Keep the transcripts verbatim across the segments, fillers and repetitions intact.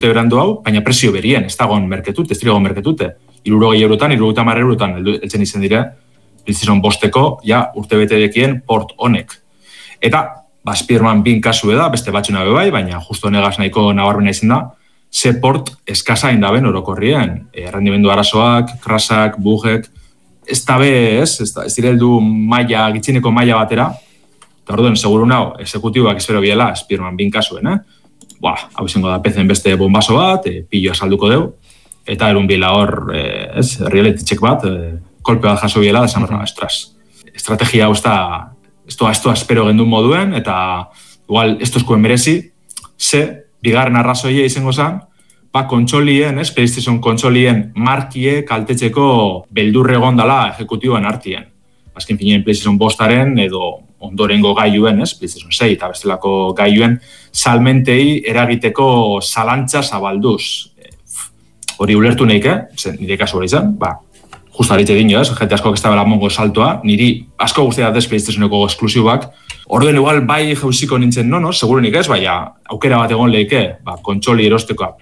berandu hau, baina presio berien, ez dagoen merketute, ez diragoen merketute. Irurogei eurotan, irurogei hamar eurotan, eltzen izan dire, PlayStation bosteko, ja, urte bete dekien port honek. Eta, ba, Spider-Man bin kasu da, beste batxuna bai, baina justo negaz nahiko nabarmena izan da, ze port eskasa indaben orokorrien. Errendimendu arazoak, krasak, bugek, ez dabe, ez, ez, ez direldu maila, gitzineko maila batera, eta orduen, seguru nao, exekutibak espero biela, Spider-Man bin kasuen, eh? Ba, hau izango da P C-en beste bombazo bat, e, pilloa salduko deu, eta erun bila hor, e, ez, reality check bat, e, kolpe bat jaso biela, esan horra, estras. Estrategia hau ez da, ez doa, ez doa espero gendun moduen, eta igual, ez tozkoen merezi, ze, bigarren arrazoia izango zen, ba, kontsolien, ez, PlayStation kontsolien markie kaltetzeko beldurre gondala ejecutiboen artien. Azken finean PlayStation bostaren edo ondorengo gailuen, ez, PlayStation sei eta bestelako gailuen salmentei eragiteko zalantza zabalduz. Hori ulertu neik, eh? Zer, nire kasu hori izan, ba, justa haritze dino, ez, jente asko ez da bela mongo saltoa, niri asko guztia datez PlayStationeko esklusibak, orduen igual bai jauziko nintzen, no, no, segurenik ez, baina aukera bat egon leike, ba, kontsoli erostekoa,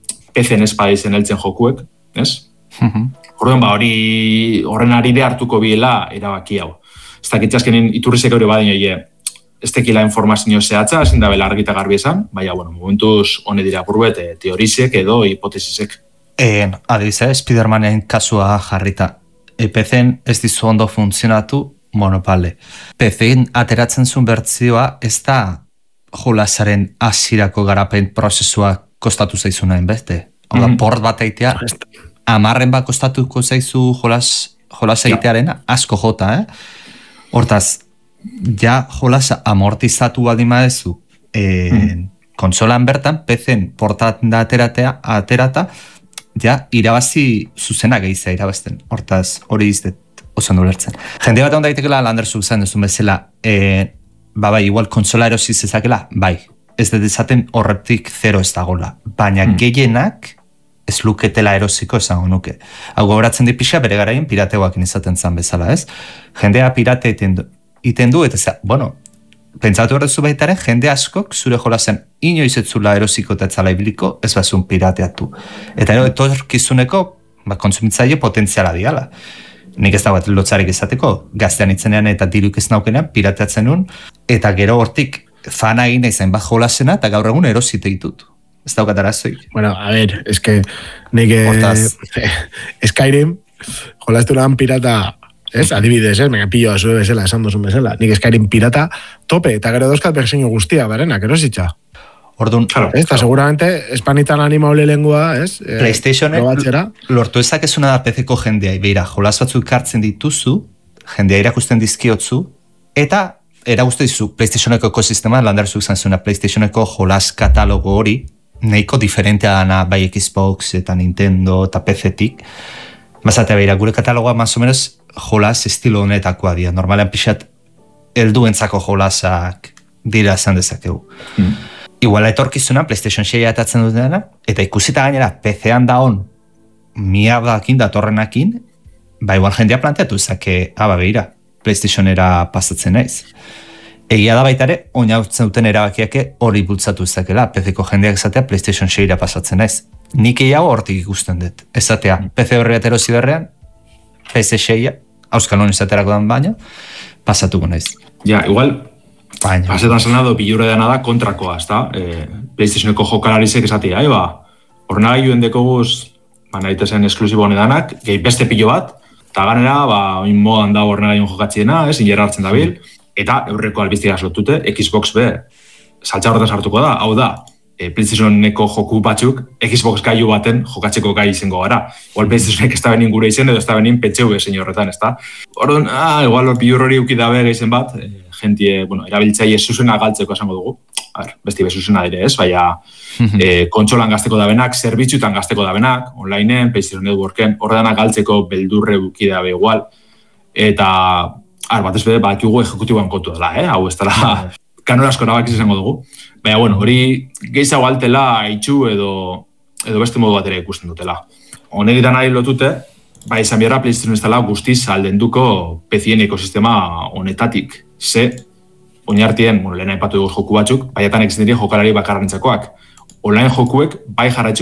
P C-en espada izen eltzen jokuek, ez? Orduen, ba, hori horren arire hartuko biela erabaki hau. Ez dakit azkenin iturrizek hori badin oie, ez tekila informazio zehatza, ezin da bela argita garbi esan, baina, bueno, momentuz hone dira burbet, e, teorizek edo hipotesisek. E, Adibize, Spider-Manen kasua jarrita. E, P C-en ez dizu ondo funtzionatu, monopale. P C-en ateratzen zuen bertzioa ez da jolasaren hasierako garapen prozesua kostatu zaizu nahin beste. Oda, mm-hmm. port bat eitea, amarren bat kostatuko zaizu jolas, jolas eitearen asko jota, eh? Hortaz, ja jolas amortizatu baldin badezu e, mm. konsolan bertan, P C-en portatzen da ateratea, aterata, ja irabazi zuzena gehizea irabazten. Hortaz, hori izdet oso nulertzen. Jende bat onda daitekela Landerzuk zen duzun bezala, e, ba bai, igual konsola erosi zezakela, bai. Ez dut esaten horretik zero ez dagoela. Baina mm. gehienak ez luketela erosiko esango nuke. Hau gogoratzen di pixa bere garaien pirateoak izaten zan bezala, ez? Jendea pirate iten du, iten du eta za, bueno, pentsatu horrezu baitaren, jende askok zure jolazen inoiz etzula erosiko eta etzala ibiliko, ez bazun pirateatu. Eta ero, etorkizuneko, ba, kontsumitzaile potentziala diala. Nik ez da bat lotzarik izateko, gaztean itzenean eta diruk ez naukenean, pirateatzen nun, eta gero hortik fana egin izan bat jolasena, eta gaur egun erosite ditut. Ez daukat arazoi. Bueno, a ver, es que nik eh, Skyrim jolastu lan pirata, ez? Adibidez, ez? Mega pilloa zure bezala, esan duzun bezala. Nik Skyrim pirata tope, eta gero dauzkat berseño guztia, barenak, erositza. Orduan, claro, ez, eta seguramente espanitan animable lengua, ez? PlayStationek lortu ezakezuna da P C-ko jendea, beira, jolas batzuk kartzen dituzu, jendea irakusten dizkiotzu, eta eragustu dizu PlayStationeko ekosistema, Landerzuk izan zuena PlayStationeko jolas katalogo hori, nahiko diferentea dana bai Xbox eta Nintendo eta P C-tik. Bazatea beira, gure katalogoa más o menos jolas estilo honetakoa dira. Normalean pixat helduentzako jolasak dira esan dezakegu. Mm. Iguala etorkizuna PlayStation sei atatzen dutena, eta ikusita gainera P C-an da on miardakin datorrenakin, ba igual jendea planteatu ezake, aba beira, PlayStationera pasatzen naiz. Egia da baitare, oinautzen duten erabakiake hori bultzatu ezakela, P C-ko jendeak esatea PlayStation seira pasatzen naiz. Nik egiago hortik ikusten dut. Ezatea, P C horri aterozi berrean, P C seia, auskalon izaterako dan baina, pasatuko naiz. Ja, igual, baina. Pasetan zanado, bilure dena da kontrakoa, ez da? E, PlayStationeko jokalarizek esatea, eba, horna gailuen dekoguz, ba, nahitezen esklusibo honedanak, gehi beste pilo bat, eta ganera, ba, oin modan da horna gaiuen jokatziena, ez, injera hartzen dabil, eta eurreko albiztiak lotute, Xbox B, saltza horretan sartuko da, hau da, e, PlayStationeko joku batzuk, Xbox gaiu baten jokatzeko gai izango gara. Igual PlayStationek ez da benin gure izen, edo ez da benin P C V zein horretan, ez da? Orduan, ah, igual pilur hori ukidabe gaizen bat, e, jentie, bueno, erabiltzaile zuzena galtzeko esango dugu. A ver, besti bezuzena dire, ez? Baina, e, kontsolan gazteko dabenak, zerbitzutan gazteko dabenak, onlineen, PlayStation Networken, horredanak galtzeko beldurre ukidabe igual. Eta, ar, bat ez bede, bakigu ejecutiboan kontu dela, eh? Hau ez dela, kanorazko nabak izango dugu. Baina, bueno, hori gehiago altela itxu edo, edo beste modu batera ikusten dutela. Honegitan ari lotute, ba, izan biarra PlayStation ez dela guztiz aldenduko P C-en ekosistema honetatik. Ze, oinartien, bueno, lehen aipatu dugu joku batzuk, baiatan ekzen dira jokalari bakarrantzakoak. online jokuek bai jarraitxiko